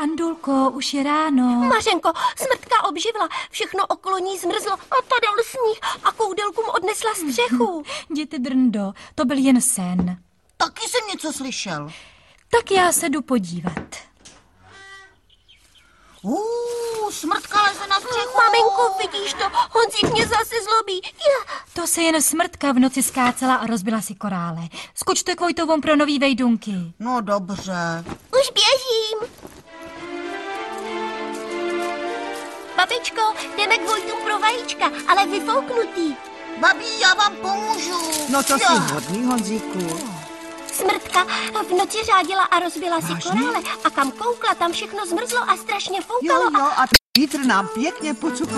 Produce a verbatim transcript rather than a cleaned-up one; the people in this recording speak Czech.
Andulko, už je ráno. Mařenko, smrtka obživla, všechno okolo ní zmrzlo a padal sníh a koudelkům odnesla střechu. Jděte, Drndo, to byl jen sen. Taky jsem něco slyšel. Tak já se jdu podívat. Uuu, smrtka leze na střechu. Maminko, vidíš to? Honzík mě zase zlobí. Já... To se jen smrtka v noci skácela a rozbila si korále. Skočte k Vojtovom pro nový vejdunky. No dobře. Už běžím. Babičko, jdeme k Vojtům pro vajíčka, ale vyfouknutý. Babí, já vám pomůžu. No to Jo. jsi hodný, Honzíku. Smrtka v noci řádila a rozbila si Vážně? korále a kam koukla, tam všechno zmrzlo a strašně Jo, foukalo. jo, a vítr nám pěkně pocukal